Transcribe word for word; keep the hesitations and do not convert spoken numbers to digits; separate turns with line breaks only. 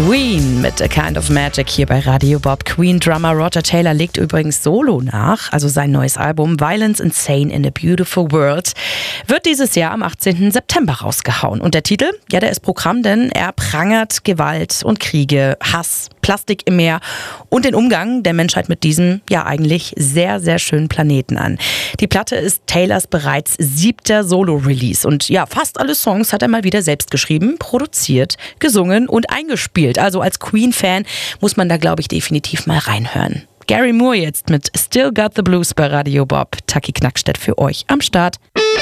Queen mit A Kind of Magic hier bei Radio Bob. Queen-Drummer Roger Taylor legt übrigens Solo nach, also sein neues Album Violence Insane in a Beautiful World wird dieses Jahr am achtzehnten September rausgehauen. Und der Titel, ja, der ist Programm, denn er prangert Gewalt und Kriege, Hass, Plastik im Meer und den Umgang der Menschheit mit diesem, ja, eigentlich sehr, sehr schönen Planeten an. Die Platte ist Taylors bereits siebter Solo-Release und ja, fast alle Songs hat er mal wieder selbst geschrieben, produziert, gesungen und eingespielt. Also als Queen-Fan muss man da, glaube ich, definitiv mal reinhören. Gary Moore jetzt mit Still Got the Blues bei Radio Bob. Taki Knackstedt für euch am Start.